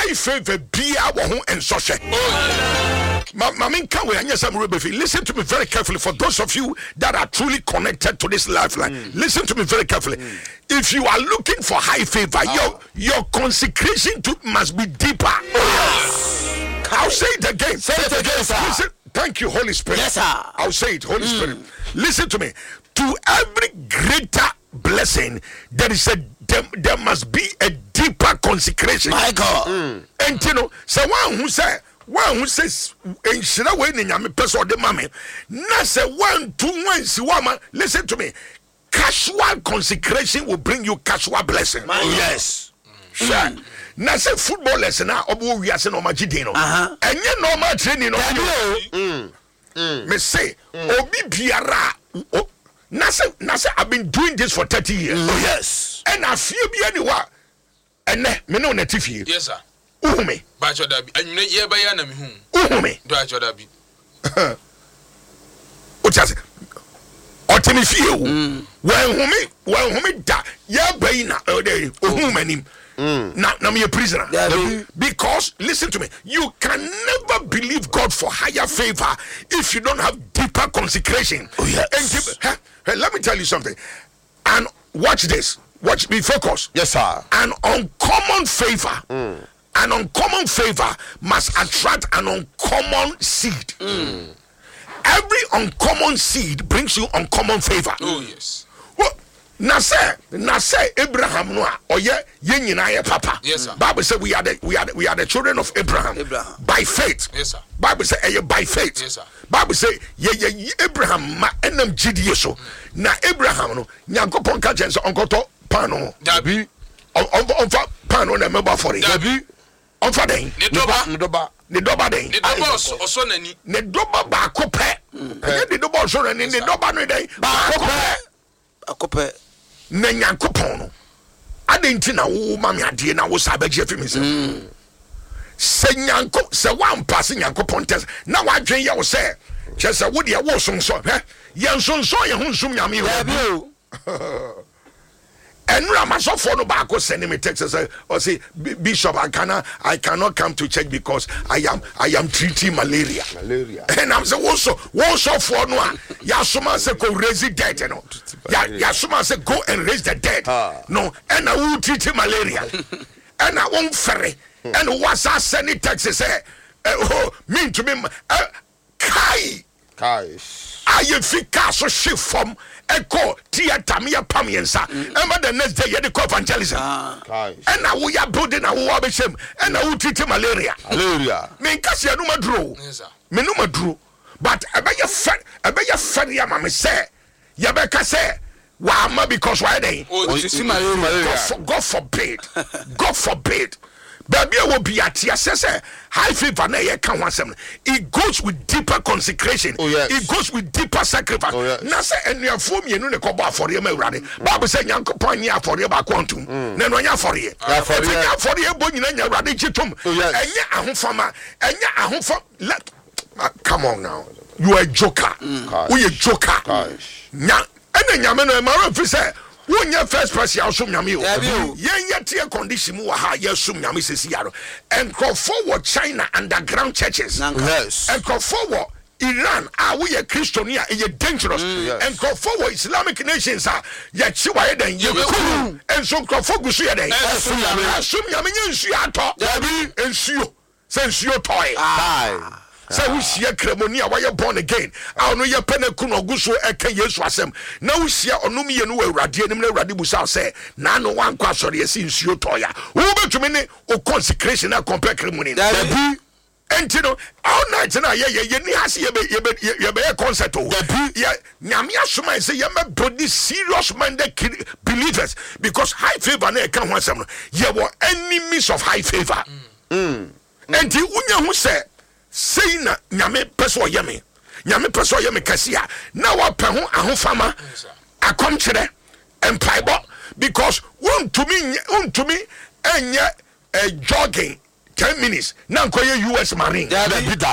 high favor bia wo ho ensohwe. Listen to me very carefully. For those of you that are truly connected to this lifeline, listen to me very carefully. If you are looking for high favor, your consecration must be deeper. I'll say it again. Say it again, sir. Listen, thank you, Holy Spirit. Yes, sir. I'll say it, Holy Spirit. Listen to me. To every greater blessing, there must be a deeper consecration. My God. And you know, so one who says in Shira way in Yami person de mame, na say 1 2 1 si wama. Listen to me. Casual consecration will bring you casual blessing. Yes. Sure. Na say football lesson na obo wiase no magide no. Enye normal training no. Me say obi biara na say I've been doing this for 30 years. Oh yes. And I feel bi anywa. Ene me no natifie. Yes sir. Uhume. Ba chodabi. Anwune ye ba ya na me hu. Uhume. Do chodabi. O chase. Otimi fie wo. Wan humi da. Ye ba yi na uhume Now me a prisoner. Because listen to me, you can never believe God for higher favor if you don't have deeper consecration. Oh, yes. And let me tell you something. And watch this. Watch me focus. Yes, sir. An uncommon favor. An uncommon favor must attract an uncommon seed. Every uncommon seed brings you uncommon favor. Oh yes. Well, na say Abraham no oye ye nyina ye papa. Yes, sir. Bible say we are the children of Abraham. By faith. Yes, sir. Bible say by faith. Yes, sir. Bible say ye Abraham ma enam gidie so. Na Abraham no Nyankopon ka jenso onkoto pano. Dabi. Onfa pano na meba for it. Dabi. Onfa den. Ne doba den. Ne doba oso nani. Ne doba ba ko pe. Ne doba oso nani ne doba no den. Ba ko pe. Na Nyankopon no adenti na wo ma me ade na wo sabaje afimi se se wan pass Nyankopon test na wadwen ye wo se che se wo de wo sonso ye nsonso ye hu nsum nyame ho enra masofo no ba ko send me text say or say Bishop I cannot come to church because I am treating malaria. And I'm say wo so for no ya soma say go raise the dead no ya soma say go and raise the dead no and I will treat malaria and I won't ferry and what's I send it text say mean to me kai I fika so shift from echo theater me pamiensa and the next day you call evangelism and now we are building a war beshem and I will treat malaria me kasi no madro me no madro but abaya fed ya mama say ya be ka say wa because why they God forbid baby will be at say high favor na ye kan wasem it goes with deeper consecration. It goes with deeper sacrifice. Na say enuafo mienu ne kobo afore ma urade Bible say Nyankopon nya afore ba kwantum na no nya afore bo nyina nya urade gitum enya ahofama come on now, you are a joker. We a joker nya ena nyame no ma ro fi say when your first person also nyame o yen tie condition mu ha yesum nyame sesi yaro and go forward China underground churches. Yes. And go forward Iran we a Christiania is dangerous. And go forward Islamic nations ya chiwa den ye kuru and so go forward gusu ya den asum nyame nsu ato ensuo sensuo toy say we see a ceremony why you born again I know your penekun oguso eka Yesu asem na we see onum ye no awurade anim na awurade busa say na no wan kwa sori esi nsuo toya wo betumi ne o consecration na compare ceremony that and you know all night na ye ni hase ye be concert o ye nyame asoma say ye me body serious minded believers because high favor na e kan ho asem no ye were enemies of high favor and the unya hu say say na nyame peso yeme kasia na wa pe ho ahofama akom kire empaibo because want to me enye jogging 10 minutes na nkoye US Marine